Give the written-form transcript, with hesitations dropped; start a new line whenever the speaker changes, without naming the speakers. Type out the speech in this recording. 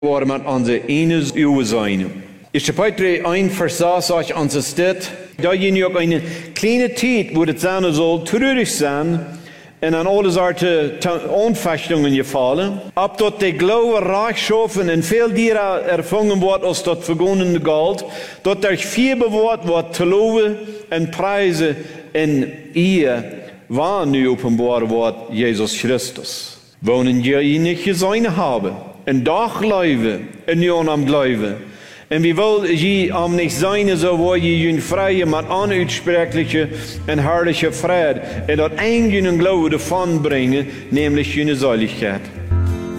waar met onze enes uw zijn. Is de Petre ein Versage an der Stadt, da je ook eine kleine tijd wo het zijn zal treurig zijn en aan alle soorten onvastungen gefallen, ab dort de Glaube reich schaffen en veel dieren ervangen wordt als dat vergonnene Gold, dat er viel bewaard wordt te loven en prijzen en ihr waar nu openbaar wordt Jezus Christus. Wonen je niet gezien hebben, en dag leven, en nu am Glauben. En wie wil je am nicht zijn, so wo je een vrije, maar onuitsprechliche en herrliche Vrede en dat eigen Glaube davon brengen, nämlich je Seiligkeit.